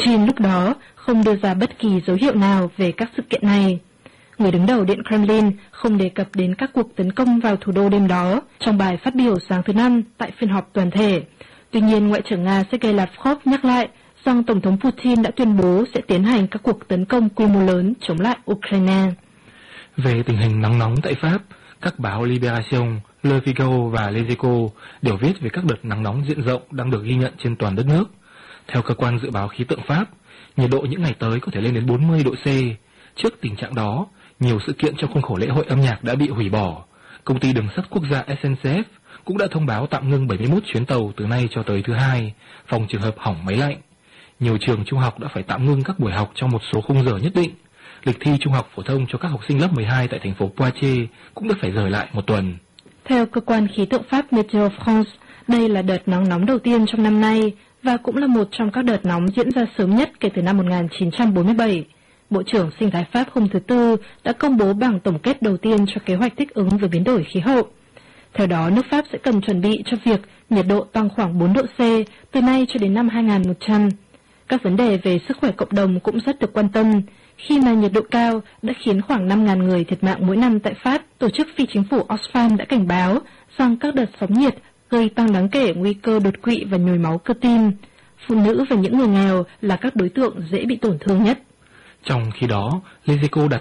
Putin lúc đó không đưa ra bất kỳ dấu hiệu nào về các sự kiện này. Người đứng đầu Điện Kremlin không đề cập đến các cuộc tấn công vào thủ đô đêm đó trong bài phát biểu sáng thứ Năm tại phiên họp toàn thể. Tuy nhiên, Ngoại trưởng Nga Sergei Lavrov nhắc lại rằng Tổng thống Putin đã tuyên bố sẽ tiến hành các cuộc tấn công quy mô lớn chống lại Ukraine. Về tình hình nắng nóng tại Pháp, các báo Libération, Le Figaro và Les Echos đều viết về các đợt nắng nóng diện rộng đang được ghi nhận trên toàn đất nước. Theo cơ quan dự báo khí tượng Pháp, nhiệt độ những ngày tới có thể lên đến 40 độ C. Trước tình trạng đó, nhiều sự kiện trong khuôn khổ lễ hội âm nhạc đã bị hủy bỏ. Công ty đường sắt quốc gia SNCF cũng đã thông báo tạm ngưng 71 chuyến tàu từ nay cho tới thứ Hai, phòng trường hợp hỏng máy lạnh. Nhiều trường trung học đã phải tạm ngưng các buổi học trong một số khung giờ nhất định. Lịch thi trung học phổ thông cho các học sinh lớp 12 tại thành phố Poitiers cũng đã phải rời lại một tuần. Theo cơ quan khí tượng Pháp Météo France, đây là đợt nắng nóng đầu tiên trong năm nay và cũng là một trong các đợt nóng diễn ra sớm nhất kể từ năm 1947. Bộ trưởng Sinh thái Pháp hôm thứ Tư đã công bố bảng tổng kết đầu tiên cho kế hoạch thích ứng với biến đổi khí hậu. Theo đó, nước Pháp sẽ cần chuẩn bị cho việc nhiệt độ tăng khoảng 4 độ C từ nay cho đến năm 2100. Các vấn đề về sức khỏe cộng đồng cũng rất được quan tâm, khi mà nhiệt độ cao đã khiến khoảng 5.000 người thiệt mạng mỗi năm tại Pháp. Tổ chức phi chính phủ Oxfam đã cảnh báo rằng các đợt sóng nhiệt gây tăng đáng kể nguy cơ đột quỵ và nhồi máu cơ tim. Phụ nữ và những người nghèo là các đối tượng dễ bị tổn thương nhất. Trong khi đó, Les Echos đặt